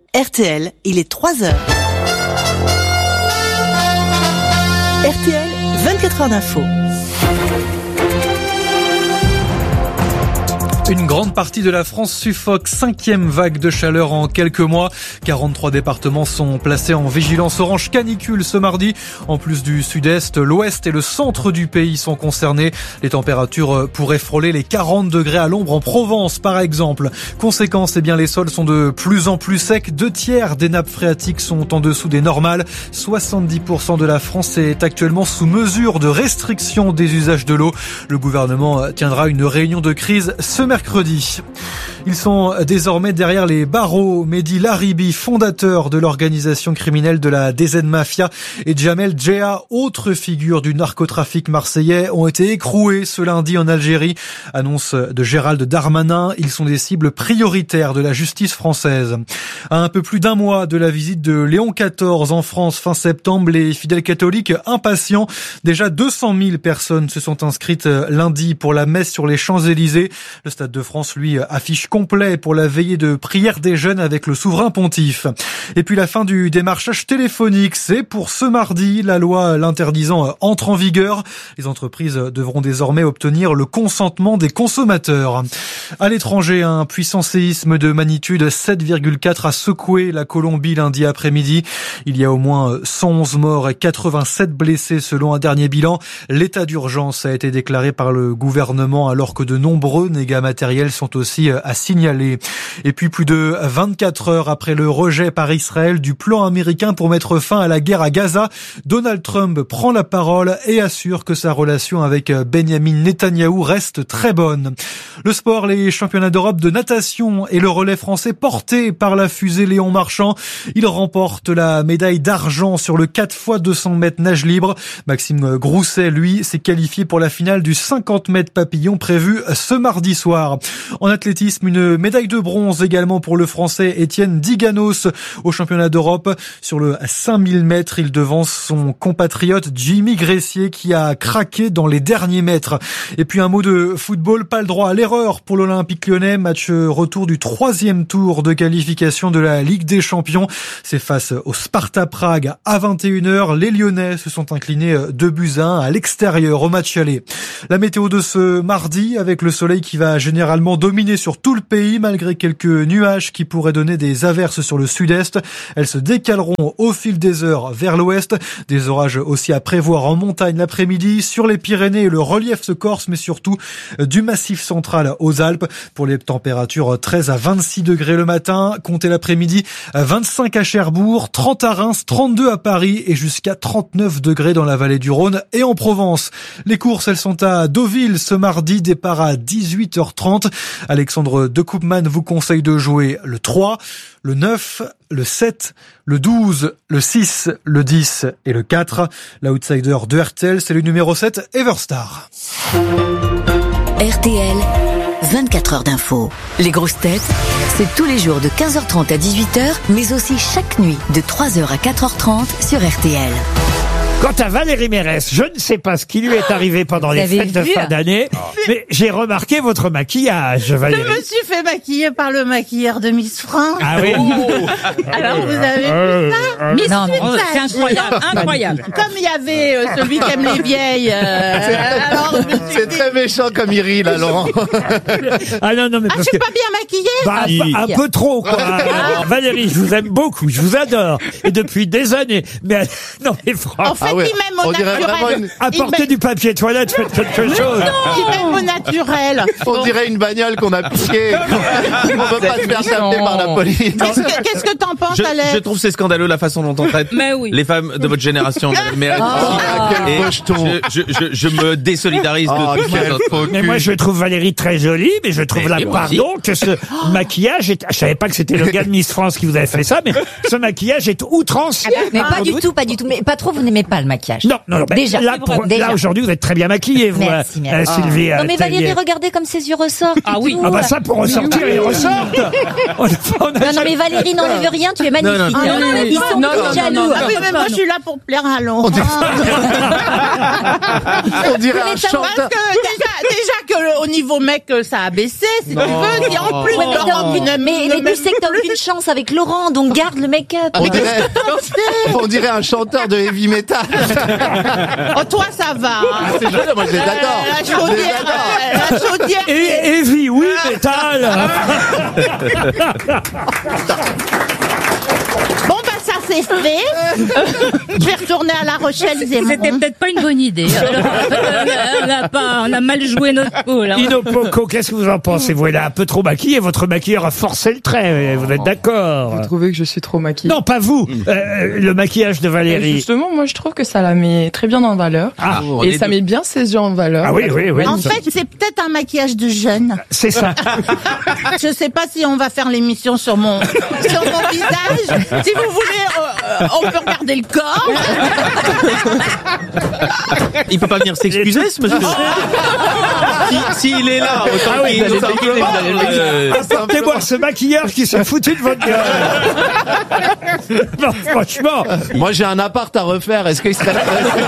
RTL, il est 3h. RTL, 24 heures d'info. Une grande partie de la France suffoque, 5e vague de chaleur en quelques mois. 43 départements sont placés en vigilance orange canicule ce mardi. En plus du sud-est, l'ouest et le centre du pays sont concernés. Les températures pourraient frôler les 40 degrés à l'ombre en Provence, par exemple. Conséquence, les sols sont de plus en plus secs. 2/3 des nappes phréatiques sont en dessous des normales. 70% de la France est actuellement sous mesure de restriction des usages de l'eau. Le gouvernement tiendra une réunion de crise ce mercredi. Ils sont désormais derrière les barreaux. Mehdi Laribi, fondateur de l'organisation criminelle de la DZ Mafia, et Jamel Djea, autre figure du narcotrafic marseillais, ont été écroués ce lundi en Algérie. Annonce de Gérald Darmanin, ils sont des cibles prioritaires de la justice française. À un peu plus d'un mois de la visite de Léon XIV en France fin septembre, les fidèles catholiques impatients. Déjà 200 000 personnes se sont inscrites lundi pour la messe sur les Champs-Élysées. Le Stade de France, lui, affiche complet pour la veillée de prière des jeunes avec le souverain pontife. Et puis la fin du démarchage téléphonique, c'est pour ce mardi. La loi l'interdisant entre en vigueur. Les entreprises devront désormais obtenir le consentement des consommateurs. À l'étranger, un puissant séisme de magnitude 7,4 a secoué la Colombie lundi après-midi. Il y a au moins 111 morts et 87 blessés selon un dernier bilan. L'état d'urgence a été déclaré par le gouvernement alors que de nombreux dégâts matériels sont aussi à signaler. Et puis plus de 24 heures après le rejet par Israël du plan américain pour mettre fin à la guerre à Gaza, Donald Trump prend la parole et assure que sa relation avec Benjamin Netanyahou reste très bonne. Le sport, les championnats d'Europe de natation et le relais français porté par la fusée Léon Marchand. Il remporte la médaille d'argent sur le 4x200 mètres nage libre. Maxime Grousset, lui, s'est qualifié pour la finale du 50 mètres papillon prévu ce mardi soir. En athlétisme, une médaille de bronze également pour le Français Étienne Diganos au championnat d'Europe. Sur le 5000 mètres, il devance son compatriote Jimmy Gressier qui a craqué dans les derniers mètres. Et puis un mot de football, pas le droit à l'erreur pour l'Olympique Lyonnais. Match retour du 3e tour de qualification de la Ligue des Champions. C'est face au Sparta Prague à 21h. Les Lyonnais se sont inclinés 2-1 à l'extérieur au match aller. La météo de ce mardi avec le soleil qui va généralement dominer sur tout le pays malgré quelques nuages qui pourraient donner des averses sur le sud-est. Elles se décaleront au fil des heures vers l'ouest. Des orages aussi à prévoir en montagne l'après-midi, sur les Pyrénées et le relief se corse, mais surtout du massif central aux Alpes. Pour les températures 13 à 26 degrés le matin, comptez l'après-midi 25 à Cherbourg, 30 à Reims, 32 à Paris et jusqu'à 39 degrés dans la vallée du Rhône et en Provence. Les courses, elles sont à Deauville ce mardi, départ à 18h30. Alexandre De Koopman vous conseille de jouer le 3, le 9, le 7, le 12, le 6, le 10 et le 4. L'outsider de RTL, c'est le numéro 7, Everstar. RTL, 24 heures d'info. Les grosses têtes, c'est tous les jours de 15h30 à 18h, mais aussi chaque nuit de 3h à 4h30 sur RTL. Quant à Valérie Mérès, je ne sais pas ce qui lui est arrivé pendant les fêtes de fin d'année, mais j'ai remarqué votre maquillage, Valérie. Je me suis fait maquiller par le maquilleur de Miss France. Ah oui. Alors vous avez vu ça Miss France, c'est incroyable, incroyable. Comme il y avait celui qui aime les vieilles. Alors je me suis C'est dit, très méchant comme il rit, là, Laurent. Ah non, mais je parce suis que... pas bien maquillée. Bah, un peu trop, quoi. Valérie, je vous aime beaucoup, je vous adore. Et depuis des années. Mais, non, mais En fait, Ah ouais. il m'aime au On dirait vraiment naturel. apportez du papier toilette, faites quelque chose. Il m'aime au naturel. On dirait une bagnole qu'on a piquée. On peut pas se faire taper par la police. Qu'est-ce que t'en penses, Alex? Je trouve c'est scandaleux la façon dont on traite Mais oui. les femmes de votre génération. Mais Quel pocheton. je me désolidarise Ah, de tout quel ça. faux Mais cul. moi, je trouve Valérie très jolie, mais je trouve Mais là, moi aussi. pardon, que ce maquillage est... Je savais pas que c'était le gars de Miss France qui vous avait fait ça, mais ce maquillage est outrancier. Mais pas du tout, pas du tout. Mais pas trop, vous n'aimez pas le maquillage. Non, ben, Déjà. Là, Déjà. là, aujourd'hui, vous êtes très bien maquillée, vous, Merci, merci. Sylvie. Non mais Valérie, Tellier. regardez comme ses yeux ressortent. Ah oui. tout. Ah bah ça, pour ressortir, ils ressortent. Non mais Valérie, n'enlève rien, tu es magnifique. non, Ils sont tous jaloux. Ah oui, mais moi je suis là pour plaire à Laurent. On dirait un Parce chanteur. que déjà que au niveau mec, ça a baissé, si tu veux. Si en plus, Ouais, mais Laurent, tu sais que t'as aucune chance avec Laurent, donc garde le make-up. On dirait un chanteur de heavy metal. Oh, toi, ça va. C'est joli, moi je les adore. La chaudière. Et Evie, oui, métal. Bon, bah, ça c'est fait. Je vais retourner à La Rochelle, C'était Zemmour. peut-être pas une bonne idée. On a mal joué notre coup, là. Inopoko, qu'est-ce que vous en pensez? Vous, elle a un peu trop maquillé, votre maquilleur a forcé le trait, vous êtes d'accord? Vous trouvez que je suis trop maquillée? Non, pas vous, le maquillage de Valérie. Justement, moi je trouve que ça la met très bien en valeur. Ah, et ça met bien ses yeux en valeur. Ah oui, oui, oui. En fait, c'est peut-être un maquillage de jeune. C'est ça. Je sais pas si on va faire l'émission sur mon visage. Si vous voulez, on peut regarder le corps. Il peut pas venir s'excuser, ce monsieur. S'il est là, autant qu'il nous explique, vous allez le- Apportez-moi ce maquilleur qui s'est foutu de votre gueule. Non, franchement. Moi j'ai un appart à refaire. Est-ce qu'il serait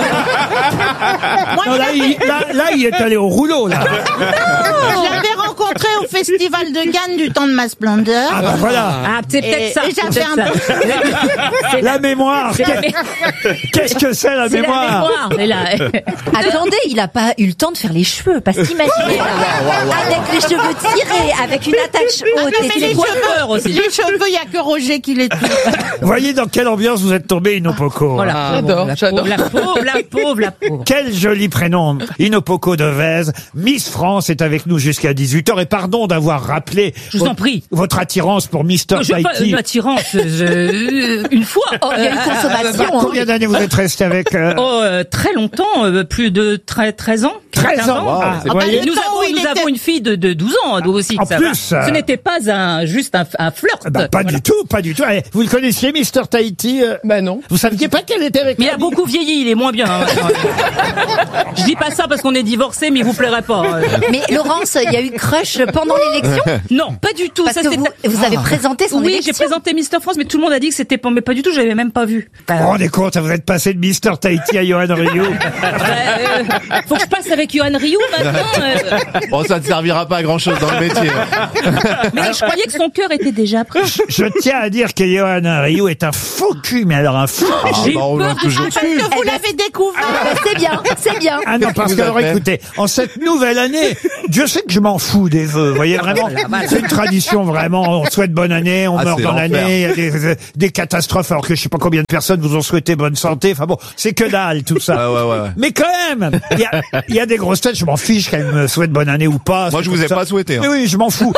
Moi, Non, là, il est allé au rouleau, là. je l'avais rencontré au festival de Cannes du temps de ma splendeur. Ah bah voilà. Ah, c'est peut-être ça. Et j'avais un peu... La mémoire. Qu'est-ce que c'est la C'est la mémoire? mémoire. Et là, Attendez, il a pas eu le temps de faire les cheveux, parce qu'imaginez, avec les cheveux tirés, avec une attache haute, Mais et les les coiffeurs aussi. Les cheveux, il y a que Roger qui les touche. Voyez dans quelle ambiance vous êtes tombé, Inopoko. voilà. J'adore, La j'adore. pauvre, la pauvre. Quel joli prénom, Inopoko Devez. Miss France est avec nous jusqu'à 18h. Et pardon d'avoir rappelé Je vous en prie. votre attirance pour Mister Je pas Tahiti. une attirance, une fois. Oh, il y a une consommation. hein. Combien d'années vous êtes resté avec Très longtemps, plus de 13 ans. 13 ans. Ah, vous voyez Et nous avons une fille de 12 ans, nous aussi. En ça plus, va. Ce n'était pas juste un flirt. Bah, pas Voilà. du tout, pas du tout. Allez, vous le connaissiez, Mister Tahiti Bah non. Vous saviez pas qu'elle était avec Mais il a beaucoup vieilli, il est moins bien. Hein. Je dis pas ça parce qu'on est divorcés, mais il vous plairait pas. Mais Laurence, il y a eu crush pendant l'élection? Non, pas du tout. Parce Ça, que c'était- vous avez présenté son Oui, j'ai élection. présenté Mister France, mais tout le monde a dit que c'était pas, mais pas du tout, j'avais même pas vu. Vous vous rendez compte, vous êtes passé de Mister Tahiti à Johan Rioux. Faut que je passe avec Yohan Ryu maintenant. Bon, ça ne servira pas à grand chose dans le métier. Mais je croyais que son cœur était déjà pris. Je tiens à dire que Johan Rioux est un faux cul, mais alors un faux J'ai eu on l'a peur. toujours Parce que vous l'avez découvert. Ah, bah, c'est bien, c'est bien. Ah non, parce Qu'est-ce que, que vous alors, avez fait écoutez, en cette nouvelle année, Dieu sait que je m'en fous des vœux, vous voyez, vraiment. C'est une tradition, vraiment, on souhaite bonne année, on Ah, meurt c'est dans l'enfer. l'année, il y a des catastrophes, alors que je sais pas combien de personnes vous ont souhaité bonne santé, enfin bon, c'est que dalle, tout ça. Ouais. Mais quand même, il y a des grosses têtes, je m'en fiche qu'elles me souhaitent bonne année ou pas. Moi, c'est je vous comme ai ça. pas souhaité. Mais oui, je m'en fous.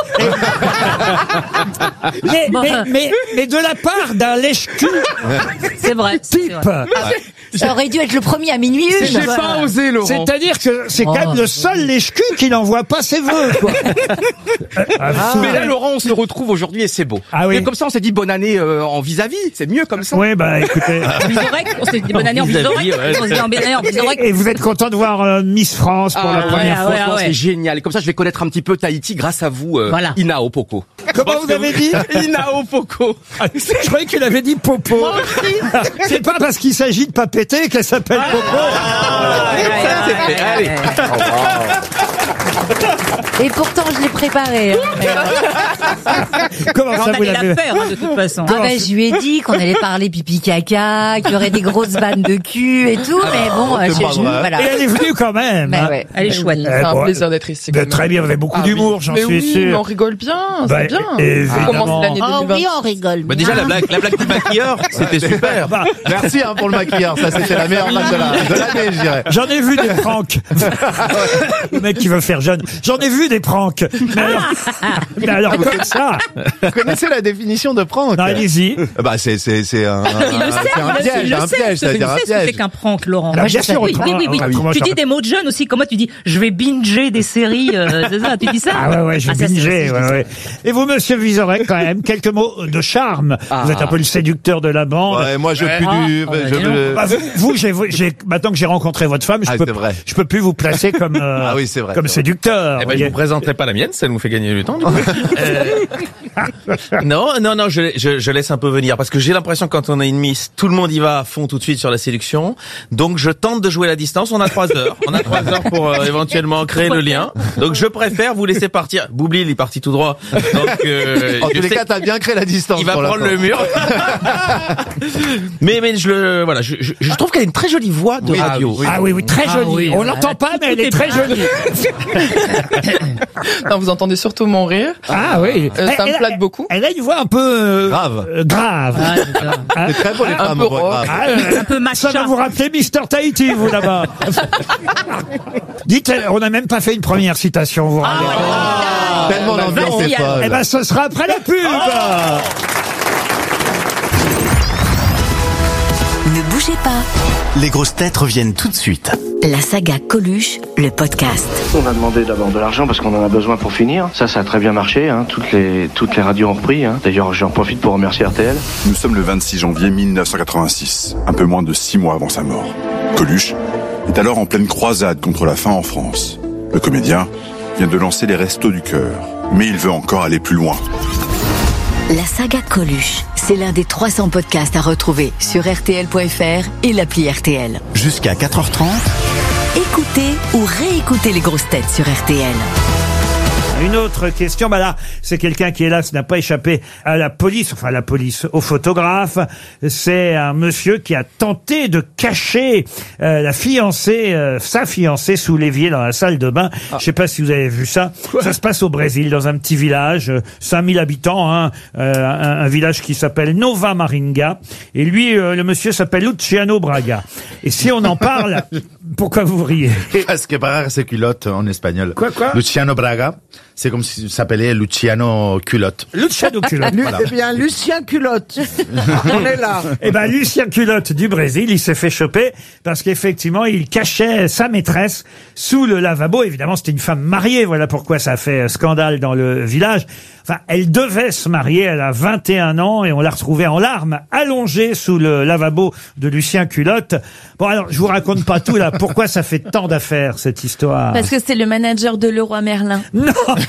mais de la part d'un lèche-cul C'est vrai. type, Ça aurait dû être le premier à minuit une. J'ai pas osé, Laurent. c'est-à-dire que c'est quand même le seul lèche-cul qui n'envoie pas ses vœux, quoi. Mais là, Laurent, on se retrouve aujourd'hui et c'est beau. Ah oui. Et comme ça, on s'est dit bonne année en vis-à-vis. C'est mieux comme ça. Oui, bah écoutez. Bisorec, on s'est dit bonne année en bisorec. On s'est dit bonne année en bisorec. Et vous êtes content de voir Miss France pour la première fois. Franchement, c'est génial. Et comme ça, je vais connaître un petit peu Tahiti grâce à vous, Voilà. Inao Poko. Comment vous avez dit? Inao Poko. Je croyais qu'il avait dit Popo. C'est pas parce qu'il s'agit de pas péter qu'elle s'appelle Popo. Ça, c'est fait. Allez. Et pourtant, je l'ai préparé. hein. Comment On ça vous allait l'avez? la faire, hein, de toute façon. Ah ben, je lui ai dit qu'on allait parler pipi caca, qu'il y aurait des grosses vannes de cul et tout, mais bon, c'est pas vrai. voilà. Et elle est venue quand même. Mais hein. ouais. Elle est chouette. C'est un bon, plaisir d'être ici. Ben, quand même. très bien, vous avez beaucoup Ah d'humour, oui. j'en Mais suis oui, sûr. mais on rigole bien, Bah, c'est bien. évidemment. On commence l'année Oh 2020. oui, on rigole. Bah déjà, la blague du maquilleur, c'était super. Bah, Merci pour le maquilleur. Ça, c'était la meilleure blague de l'année, je dirais. j'en ai vu des pranks. Le mec qui veut faire jeune. J'en ai vu des pranks. Mais alors comme ça. Vous connaissez la définition de prank? Non, allez-y. Bah, c'est un Il le sait, c'est un piège, il le un sait. piège, Il c'est-à-dire un sait ce que c'est piège. qu'un prank, Laurent. Alors, bien sûr, Oui, autrement, oui. comment Tu ça- dis des mots de jeunes aussi. Comment tu dis? Je vais binger des séries. C'est ça? Tu dis ça? Ah ouais, je Ah, ça, c'est bingeais, aussi, je ouais, dis ça. ouais. Et vous, monsieur Vizorek, quand même, quelques mots de charme. Vous êtes un peu le séducteur de la bande. Ouais, moi, je pue du... Bah, vous, maintenant que j'ai rencontré votre femme, Ah, c'est vrai. je peux plus vous placer comme, Ah oui, c'est vrai. comme c'est vrai. conducteur. Eh ben, je vous présenterai pas la mienne, ça nous fait gagner du temps. Du coup. Non, je laisse un peu venir parce que j'ai l'impression que quand on a une miss, tout le monde y va à fond tout de suite sur la séduction. Donc je tente de jouer la distance. On a 3 heures. On a 3 heures pour éventuellement créer le lien. Donc je préfère vous laisser partir. Boubli, il est parti tout droit. Donc en tous les cas, t'as bien créé la distance. Il va prendre le mur. mais je trouve qu'elle a une très jolie voix de radio. Ah oui, très jolie. On l'entend pas, mais elle est très jolie. Non, vous entendez surtout mon rire. Ah oui. Ça me flatte beaucoup. Elle a une voix un peu grave. C'est très beau les femmes. Un peu Ça va vous rappeler Mr. Tahiti, vous là-bas. Dites, on n'a même pas fait une première citation, vous vous rendez compte. Tellement l'ambiance est folle. Eh ben, ce sera après la pub. Ne bougez pas. Les grosses têtes reviennent tout de suite. La saga Coluche, le podcast. On a demandé d'abord de l'argent parce qu'on en a besoin pour finir. Ça a très bien marché. Hein. Toutes les radios ont repris. Hein. D'ailleurs, j'en profite pour remercier RTL. Nous sommes le 26 janvier 1986, un peu moins de 6 mois avant sa mort. Coluche est alors en pleine croisade contre la faim en France. Le comédien vient de lancer les Restos du Cœur, mais il veut encore aller plus loin. La saga Coluche, c'est l'un des 300 podcasts à retrouver sur RTL.fr et l'appli RTL. Jusqu'à 4h30. Écoutez ou réécoutez les grosses têtes sur RTL. Une autre question, là, c'est quelqu'un qui, hélas, n'a pas échappé à la police, au photographe. C'est un monsieur qui a tenté de cacher sa fiancée sous l'évier dans la salle de bain. Je sais pas si vous avez vu ça. Ça se passe au Brésil, dans un petit village, 5000 habitants, un village qui s'appelle Nova Maringa. Et lui, le monsieur s'appelle Luciano Braga. Et si on en parle, pourquoi vous riez? Parce que Braga, c'est culotte en espagnol. Quoi? Luciano Braga. C'est comme s'il s'appelait Luciano Culotte. Luciano Culotte. Voilà. Eh bien, Lucien Culotte. On est là. Eh ben, Lucien Culotte du Brésil, il s'est fait choper parce qu'effectivement, il cachait sa maîtresse sous le lavabo. Évidemment, c'était une femme mariée. Voilà pourquoi ça a fait scandale dans le village. Enfin, elle devait se marier. Elle a 21 ans et on l'a retrouvée en larmes, allongée sous le lavabo de Lucien Culotte. Bon, alors, je vous raconte pas tout là. Pourquoi ça fait tant d'affaires, cette histoire? Parce que c'est le manager de Leroy Merlin. Non.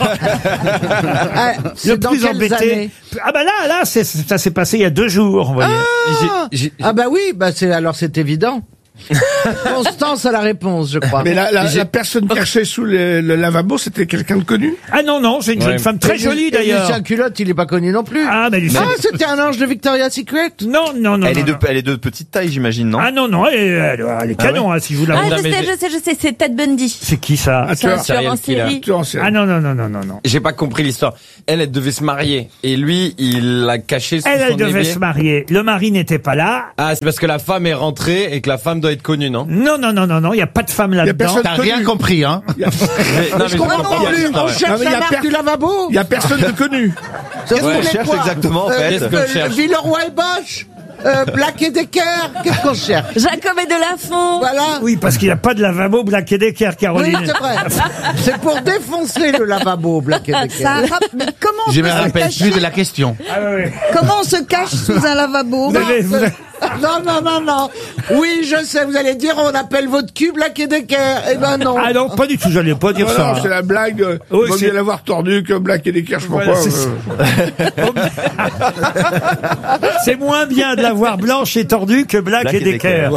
Le plus embêté. Ah bah là, ça s'est passé il y a 2 jours, vous voyez. Ah bah oui, alors c'est évident. Constance a la réponse, je crois. Mais la personne cachée sous le lavabo, c'était quelqu'un de connu? Ah non, c'est une jeune femme très jolie d'ailleurs. Lucien Culotte, il est pas connu non plus. Ah, mais Lucien... c'était un ange de Victoria's Secret? Non. Elle est de petite taille, j'imagine, non? Ah non, elle est canon, si je vous la je sais, c'est Ted Bundy. C'est qui ça? C'est un tueur en série. Ah non. J'ai pas compris l'histoire. Elle devait se marier. Et lui, il l'a caché sous son évier. Elle devait se marier. Le mari n'était pas là. Ah, c'est parce que la femme est rentrée et que la femme doit être connue, non? Non, il n'y a pas de femme là-dedans. T'as rien compris, hein? Je comprends non plus. On cherche la marque du lavabo. Il y a personne de connu. On cherche exactement, en fait. Qu'est-ce qu'on cherche? Villeroy et Bosch. Black & Decker, qu'est-ce qu'on cherche? Jacob et Delafont. Voilà. Oui, parce qu'il n'y a pas de lavabo Black & Decker, Caroline. Oui, c'est vrai. C'est pour défoncer le lavabo Black & Decker. Mais comment Je me rappelle plus de la question. Comment on se cache sous un lavabo? Non. Oui, je sais, vous allez dire, on appelle votre cul Black & Decker. Eh ben non. Ah non, pas du tout, j'allais pas dire ça. Non, c'est la blague. Il vaut mieux l'avoir tordu que Black & Decker, je crois pas. C'est moins bien de l'avoir blanche et tordue que Black & Decker.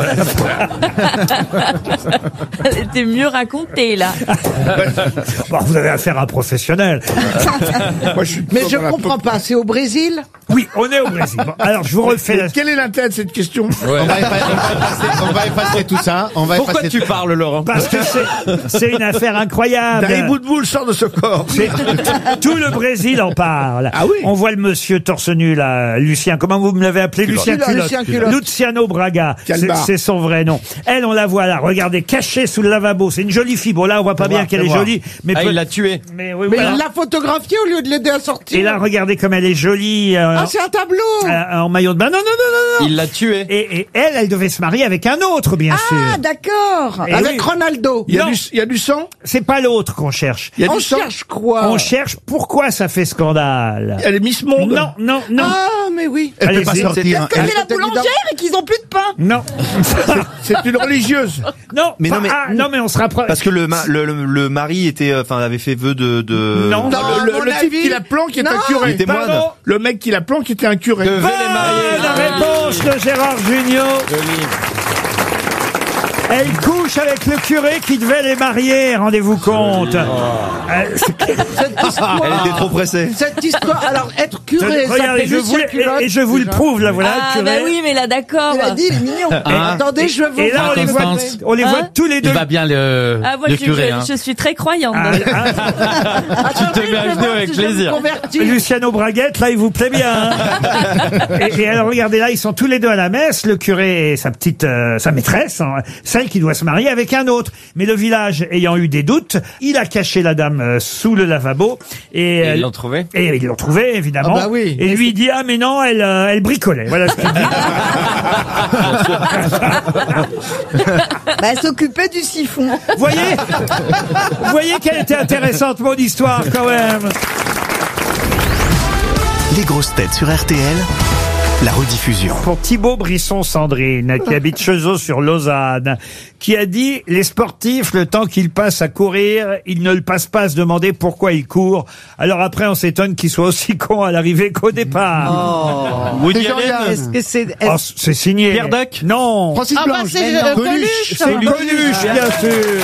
Elle était mieux racontée, là. Bon, vous avez affaire à un professionnel. Mais je comprends pas, c'est au Brésil? Oui, on est au Brésil. Bon, alors, je vous refais Quel est l'intérêt de cette question? On va effacer tout ça. Pourquoi tu parles, Laurent? Parce que c'est une affaire incroyable. Dari Boudboul sort de ce corps. Tout le Brésil en parle. Ah oui? On voit le monsieur torse nu, là, Lucien. Comment vous me l'avez appelé? Lucien Culotte. Luciano Braga. C'est son vrai nom. Elle, on la voit là. Regardez, cachée sous le lavabo. C'est une jolie fille. Bon, là, on voit pas bien qu'elle est jolie. Mais il l'a tuée. Mais il l'a photographiée au lieu de l'aider à sortir. Et là, regardez comme elle est jolie. C'est un tableau. En maillot de bain. Non. Il l'a tuée. Et elle devait se marier avec un autre, bien sûr. Ah, d'accord. Avec Ronaldo. Il y a du sang? C'est pas l'autre qu'on cherche. Il y a On du sang? cherche quoi? On cherche pourquoi ça fait scandale. Elle est Miss Monde? Non. Ah, mais oui. Elle peut pas Allez-y. sortir. Parce que c'est la boulangère et qu'ils ont plus de pain. Non. C'est une religieuse. Non, Mais non, mais- non, mais on se rapproche. Parce que le mari était, avait fait vœu de... Non. Non, à le mon type avis- qui la planque est Non. un curé. Il était moine. Pardon. Le mec qui la planque était un curé. Devait les marier. La réponse de Gérard Junior. Elle couche avec le curé qui devait les marier, rendez-vous compte. Cette histoire, Elle était trop pressée. cette histoire, alors être curé, ça Regardez, fait je vous, Lucien Culotte, et je vous le déjà. prouve, là, voilà, Ah le bah curé. oui, mais là d'accord. Il a dit, il est mignon. Attendez, je vais vous Et là, on les voit, Constance. on les voit tous les deux. Il va bien le, Ah, moi, le curé. Hein. je suis très croyante. Ah, donc. Tu te mets à genoux avec plaisir. Luciano Braguette, là, il vous plaît bien. Hein. et alors, regardez, là, ils sont tous les deux à la messe, le curé et sa petite, sa maîtresse, hein, celle qui doit se marier avec un autre. Mais le village ayant eu des doutes, il a caché la dame sous le lavabo. Et ils l'ont trouvé. Et ils l'ont trouvé, évidemment. Ah bah oui. Et lui, il dit, ah, mais non, elle bricolait. Voilà ce qu'il dit. Bah, elle s'occupait du siphon. Voyez qu'elle était intéressante, mon histoire, quand même. Les grosses têtes sur RTL, la rediffusion. Pour Thibaut Brisson-Sandrine, qui habite Chezeaux sur Lausanne, qui a dit, les sportifs, le temps qu'ils passent à courir, ils ne le passent pas à se demander pourquoi ils courent. Alors après, on s'étonne qu'ils soient aussi cons à l'arrivée qu'au départ. Woody C'est Allen. Jean-Yann. Est-ce que c'est... Oh, c'est signé. Pierre Dac. Non. Francis Ah bah Blanche. c'est Coluche. C'est Coluche, bien sûr.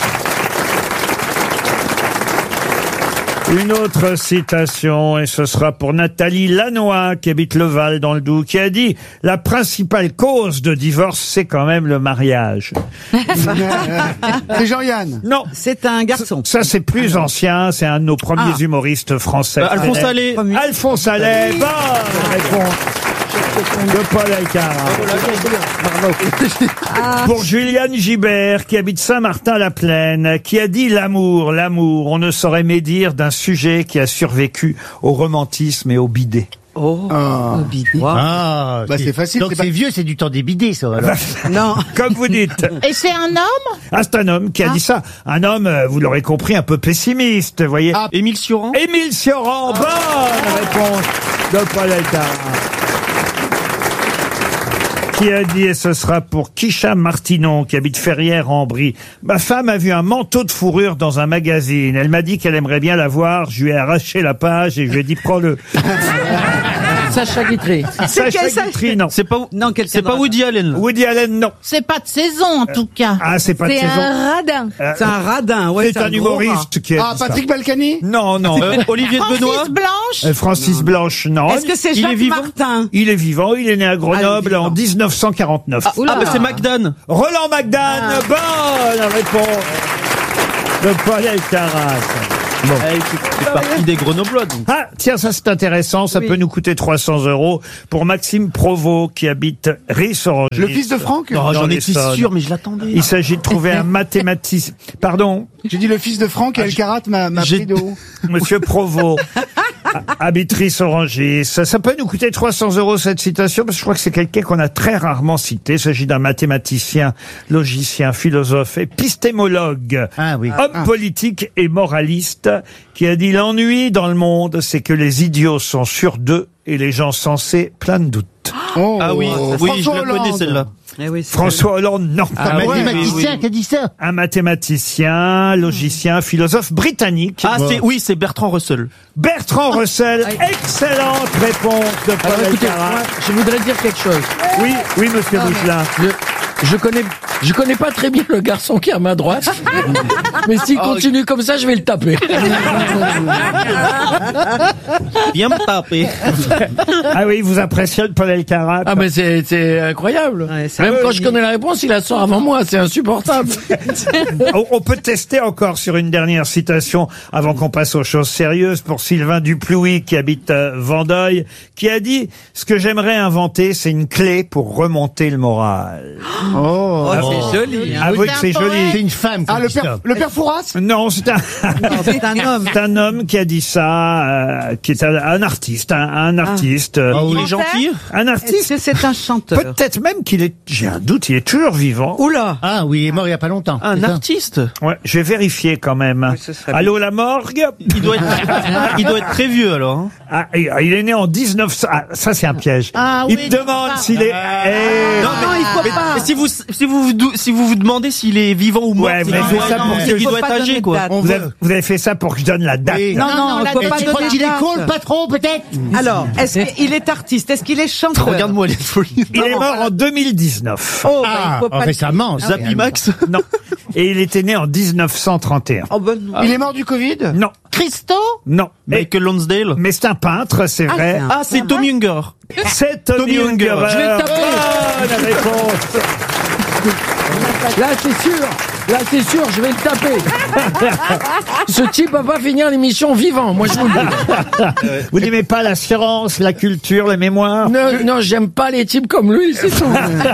Une autre citation, et ce sera pour Nathalie Lannoy, qui habite Le Val dans le Doubs, qui a dit « La principale cause de divorce, c'est quand même le mariage. » C'est Jean-Yann. Non. C'est un garçon. Ça, c'est plus ancien, c'est un de nos premiers humoristes français. Alphonse Allais. Alphonse Allais, bonne réponse de Paul Alcarat. Pour Juliane Gibert, qui habite Saint-Martin-la-Plaine, qui a dit l'amour, on ne saurait médire d'un sujet qui a survécu au romantisme et au bidet. Oh, bidet. Ah, Bah, c'est facile. Donc c'est vieux, c'est du temps des bidets, ça. Alors. Non. Comme vous dites. Et c'est un homme? Ah, c'est un homme qui a dit ça. Un homme, vous l'aurez compris, un peu pessimiste, vous voyez. Émile Sioran. Émile Sioran, bonne réponse de Paul Alcarat. Qui a dit, et ce sera pour Kisha Martinon, qui habite Ferrières-en-Brie. Ma femme a vu un manteau de fourrure dans un magazine. Elle m'a dit qu'elle aimerait bien l'avoir. Je lui ai arraché la page et je lui ai dit, prends-le. Sacha Guitry. Sacha Guitry, non. C'est pas, Non, c'est pas Woody Allen. Woody Allen, non. C'est pas de saison en tout cas. Ah, c'est pas de C'est saison. un radin. C'est un radin, ouais. C'est un humoriste qui a Ah, dit ça. Patrick Balkany. Non, non. Olivier de Benoît. Francis Blanche. Francis Blanche, non. Est-ce que c'est Il est Jacques vivant Martin? Il est vivant, il est né à Grenoble en 1949. Ah bah c'est McDan. Roland McDan, bonne réponse de Paul Alcarat. Bon. C'est parti des Grenoblois. Donc. Ah, tiens, ça c'est intéressant, ça peut nous coûter 300 € pour Maxime Provost qui habite Ris-Orangis. Le fils de Franck. Non, j'en étais l'Essonne. sûr, mais je l'attendais. Il s'agit de trouver un mathématicien. Pardon, J'ai dit le fils de Franck et Alcarat m'a j'ai- pris de haut. Monsieur Provost. Habite Ris-Orangis. Ça peut nous coûter 300 € cette citation, parce que je crois que c'est quelqu'un qu'on a très rarement cité. Il s'agit d'un mathématicien, logicien, philosophe, épistémologue, homme politique et moraliste, qui a dit « L'ennui dans le monde, c'est que les idiots sont sûrs d'eux et les gens sensés plein de doutes. » Ah oui, oui, je François la connais Hollande. celle-là. François Hollande, non. Un mathématicien qui a dit ça. Un mathématicien, logicien, philosophe britannique. Ah c'est Bertrand Russell. Bertrand Russell, excellente réponse de Paul Alors écoutez, Alcarat. moi, je voudrais dire quelque chose. Oui, oui, monsieur Bougelin. Je connais pas très bien le garçon qui est à ma droite, mais s'il continue comme ça, je vais le taper. Viens me taper. Ah oui, vous impressionne Paul Alcarat. Ah mais c'est incroyable. Même quand je connais la réponse, il la sort avant moi, c'est insupportable. On peut tester encore sur une dernière citation avant qu'on passe aux choses sérieuses pour Sylvain Duplouy qui habite Vendeuil, qui a dit « Ce que j'aimerais inventer, c'est une clé pour remonter le moral. » C'est joli. Hein. Avouez que c'est joli. C'est une femme. Ah, le père Fouras? Non, c'est un... C'est un homme. C'est un homme qui a dit ça, qui est un artiste, un artiste. Il est gentil. Un artiste. Est-ce que c'est un chanteur? Peut-être même qu'il est, j'ai un doute, il est toujours vivant. Oula. Ah oui, il est mort il y a pas longtemps. Un artiste. Ouais, je vais vérifier quand même. Allô, la morgue? Il doit être très vieux alors. Hein. Ah, il est né en 1900. Ah, ça c'est un piège. Ah, il oui, me demande s'il est. Non, il faut pas. Mais si vous vous demandez s'il est vivant ou mort, Ouais, c'est vous avez fait ça pour qu'il doit être âgé, quoi. Vous avez fait ça pour que je donne la date. Non, il faut pas Tu crois donner qu'il de est date. con, le patron, peut-être? Alors, est-ce qu'il est artiste? Est-ce qu'il est chanteur? Regarde-moi les folies. Il est mort en 2019. Oh, il faut pas récemment. Zappy Max. Non. Et il était né en 1931. Oh, ben, Il est mort du Covid? Non. Christo? Non. Michael Lonsdale. Mais c'est un peintre, c'est vrai. Ah, c'est Tommy Unger. C'est Tommy Unger. Je vais le taper. Bonne réponse. Là, c'est sûr, je vais le taper. Ce type va pas finir l'émission vivant, moi je vous le dis. Vous n'aimez pas la science, la culture, les mémoires? Non, j'aime pas les types comme lui, c'est tout.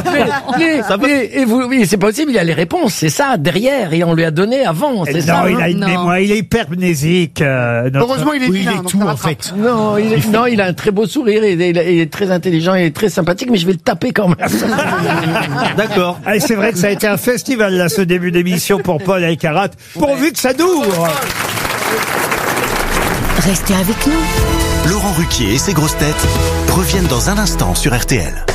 Oui, c'est possible, il a les réponses, c'est ça, derrière, et on lui a donné avant, c'est ça. Non, il a une mémoire, il est hypermnésique. Heureusement, il est Oui, il vilain, est tout en fait. Non, il a un très beau sourire, il est très intelligent, il est très sympathique, mais je vais le taper quand même. D'accord. Ah, c'est vrai que ça a été un festival, là, ce début d'émission pour Paul Elkarat, pourvu que ça dure. Restez avec nous. Laurent Ruquier et ses grosses têtes reviennent dans un instant sur RTL.